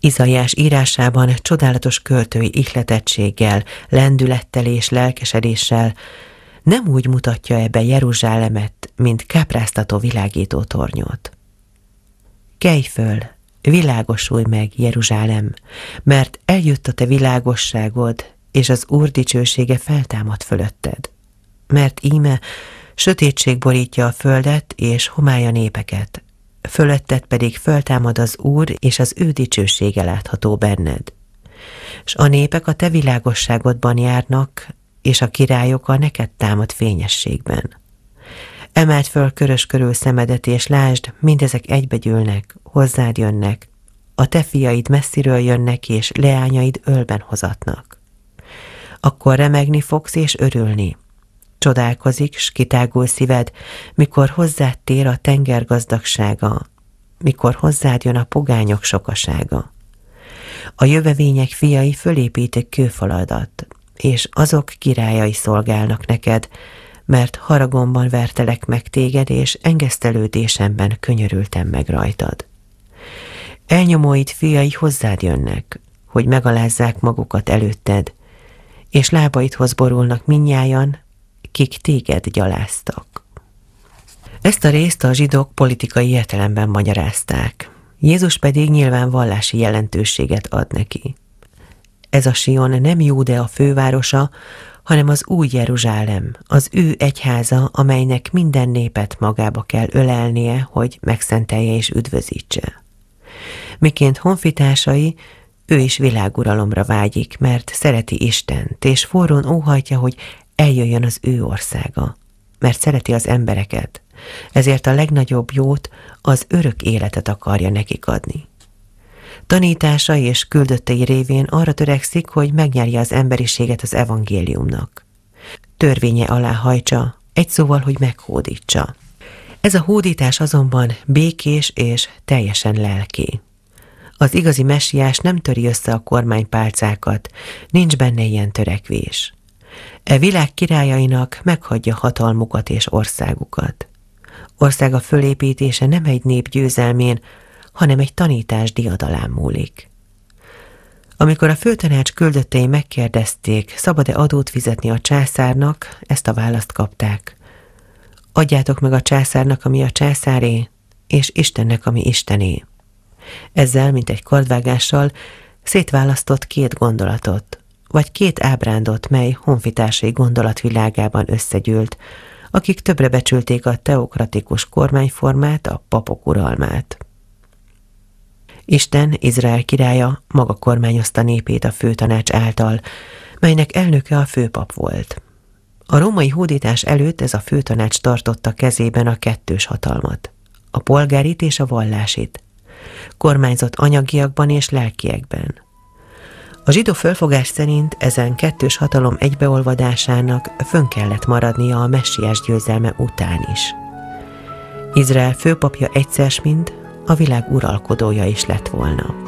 Izaiás írásában csodálatos költői ihletettséggel, lendülettel és lelkesedéssel nem úgy mutatja ebbe Jeruzsálemet, mint kápráztató világító tornyot. Kelj föl, világosulj meg, Jeruzsálem, mert eljött a te világosságod, és az Úr dicsősége feltámad fölötted. Mert íme sötétség borítja a földet, és homály a népeket, fölötted pedig föltámad az Úr, és az ő dicsősége látható benned. S a népek a te világosságodban járnak, és a királyok a neked támad fényességben. Emeld föl körös körül szemedet, és lásd, mindezek egybegyűlnek, hozzád jönnek, a te fiaid messziről jönnek, és leányaid ölben hozatnak. Akkor remegni fogsz, és örülni. Csodálkozik, s kitágul szíved, mikor hozzád tér a tenger gazdagsága, mikor hozzád jön a pogányok sokasága. A jövevények fiai fölépítik kőfaladat, és azok királyai szolgálnak neked, mert haragomban vertelek meg téged, és engesztelődésemben könyörültem meg rajtad. Elnyomóid fiai hozzád jönnek, hogy megalázzák magukat előtted, és lábaidhoz borulnak mindnyájan, kik téged gyaláztak. Ezt a részt a zsidók politikai értelemben magyarázták, Jézus pedig nyilván vallási jelentőséget ad neki. Ez a Sion nem Júdea fővárosa, hanem az új Jeruzsálem, az ő egyháza, amelynek minden népet magába kell ölelnie, hogy megszentelje és üdvözítse. Miként honfitársai, ő is világuralomra vágyik, mert szereti Istent, és forrón óhajtja, hogy eljöjjön az ő országa, mert szereti az embereket, ezért a legnagyobb jót, az örök életet akarja nekik adni. Tanításai és küldöttei révén arra törekszik, hogy megnyerje az emberiséget az evangéliumnak. Törvénye alá hajtsa, egy szóval, hogy meghódítsa. Ez a hódítás azonban békés és teljesen lelki. Az igazi messiás nem töri össze a kormánypálcákat, nincs benne ilyen törekvés. E világ királyainak meghagyja hatalmukat és országukat. Országa fölépítése nem egy nép győzelmén, hanem egy tanítás diadalán múlik. Amikor a főtanács küldöttei megkérdezték, szabad-e adót fizetni a császárnak, ezt a választ kapták. Adjátok meg a császárnak, ami a császáré, és Istennek, ami Istené. Ezzel, mint egy kardvágással, szétválasztott két gondolatot, vagy két ábrándot, mely honfitársai gondolatvilágában összegyűlt, akik többre becsülték a teokratikus kormányformát, a papok uralmát. Isten, Izrael királya maga kormányozta népét a főtanács által, melynek elnöke a főpap volt. A római hódítás előtt ez a főtanács tartotta kezében a kettős hatalmat, a polgárit és a vallásit. Kormányzott anyagiakban és lelkiekben. A zsidó fölfogás szerint ezen kettős hatalom egybeolvadásának fönn kellett maradnia a messiás győzelme után is. Izrael főpapja egyszer mind a világ uralkodója is lett volna.